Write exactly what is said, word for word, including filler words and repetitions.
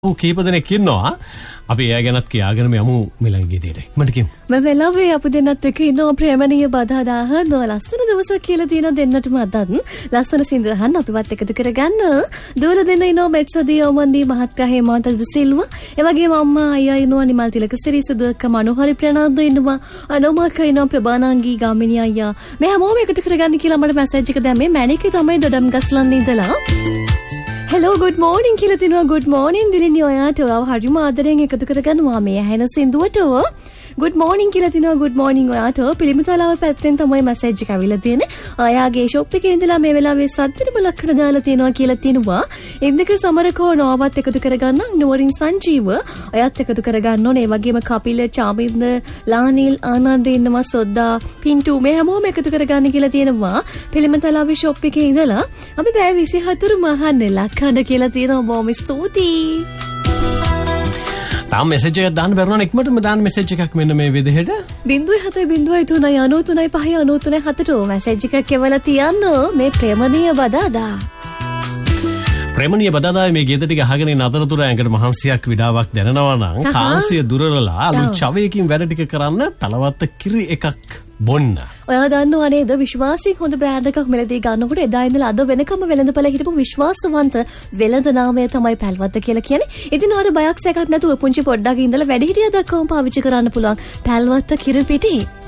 කීප දෙනෙක් ඉන්නවා. අපි එයා ගැනත් කියාගෙන යමු මිලන් ගීතේට. මට කියමු. මම වෙලාවේ අපි දෙන්නත් එක්ක ඉන්නවා ප්‍රේමණීය බදා දාහන ලස්සන දවසක් කියලා තියෙන දෙන්නටම අදත් ලස්සන සින්දු අහන්න අපිවත් එකතු කරගන්න. දූල දෙන්න ඉන්නවා මෙත්සදී ඔමන්දී මහත්කා හේමාන්ත සිල්වා. ඒ වගේම අම්මා අයියා ඉන්නවා නිමල් තිලකසිරි සුදුක්ක මනෝහරි ප්‍රනාන්දු ඉන්නවා. අනෝමක ඉන්නවා ප්‍රබානංගී ගාමිණී අයියා. මේ හැමෝම එකතු කරගන්න කියලා මට මැසේජ් එක දැම්මේ. මැනිකේ තමයි දොඩම් ගස්ලන් ඉඳලා. hello good morning කියලා තිනවා. good morning දිලිනි ඔයාට ඔයාව හරිම ආදරෙන් එකතු කරගන්නවා මේ ඇහෙන සින්දුවට. good morning කියලා තිනවා. good morning ඔයාට පිළිමිතලාව පැත්තෙන් තමයි මැසේජ් එක අවිලා තියෙන්නේ. ඔයාගේ shop එකේ ඉඳලා මේ වෙලාවේ සද්දෙම ලක්ෂණ දාලා තියෙනවා කියලා තිනවා. ඉන්දික සමරකෝ නෝවත් එකතු කරගන්න නුවරින් සංජීව ඔයත් එකතු කරගන්න ඕනේ. ඒ වගේම කපිල චාමින්ද ලානිල් ආනන්ද ඉන්නවා සොද්දා පින්ටු මේ හැමෝම එකතු කරගන්න කියලා තියෙනවා. පිළිමිතලාවේ shop එකේ ඉඳලා අපි පැය විසිහතර මහන්න ලක්ෂණ කියලා තියෙනවා. බොහොම ස්තුතියි. තාම මෙසේජ් එකක් දාන්න බැරුණා ඉක්මනටම දාන්න මෙසේජ් එකක් මෙන්න මේ විදිහට ज़ीरो सात ज़ीरो තුනයි අනූ තුනයි පහයි අනූ තුනයි හතට මෙසේජ් එකක් එවලා තියන්න. මේ ප්‍රේමණීය බදාදා ප්‍රේමණීය බදාදා මේ ගීත ටික අහගෙන ඉන්න අතරතුර ඇඟට මහන්සියක් විඩාවක් දැනෙනවා නම් කාන්සිය දුරරලා අලුත් චවයකින් වැඩ ටික කරන්න පළවත්ත කිරි එකක් බොන්න. ඔයා දන්නව නේද විශ්වාසී හොඳ බ්‍රෑන්ඩ් එකක් මෙලදී ගන්නකොට එදා ඉඳලා අද වෙනකම් වෙළඳපළ හිටපු විශ්වාසවන්ත වෙළඳ නාමය තමයි පැල්වත්ත කියලා කියන්නේ. ඉතින් ඔයාලට බයක් සැකක් නැතුව පුංචි පොඩ්ඩක් ඉඳලා වැඩි හිටියා දක්වාම පාවිච්චි කරන්න පුළුවන් පැල්වත්ත කිරිපිටි.